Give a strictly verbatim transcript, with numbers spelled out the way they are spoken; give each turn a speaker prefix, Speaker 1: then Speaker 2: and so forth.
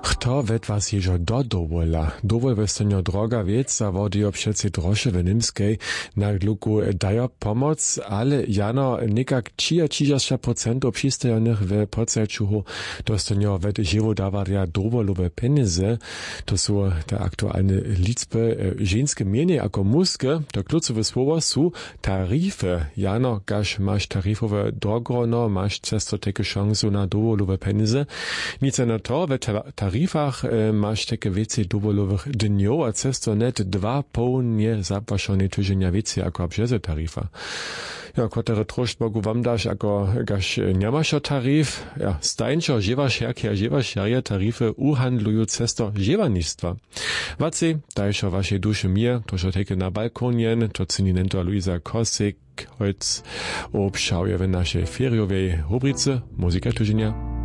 Speaker 1: Kto ved was ježo do dovola? Dovol vestonjo droga věc a vody obšelci droše v Nimskej na gluku dajo pomoc, ale jano nekak čiačižasća procent obšistejonych w podsećuhu dostonjo ved živo davarja dovolove penize. To su te aktualne liczby ženske mienie ako muske. To klucowe słowo su tarife. Jano, gaš masz tarifowe dogrono, masz cesto teke szansu na dovolove penize. Nice na to, ve tarifach e, masz teke wiece dovolowych dniow, a cesto net dwa połnie zapłaszone tyżenia wiece ako abżeze tarifa. Ja, kwotere troszcz mogu wam dać, ako gaš niamaszo tarif, ja, stajnčo žievaš jakie, a žievaš jakie tarify uhandlujú cesto žievanistwa. Vaci, dajšo vašej duše mir, to šo teke na balkonien, to cininento Luisa Kosik, Holz, obšauje w naszej feriowej rubrice Muzika tyżenia.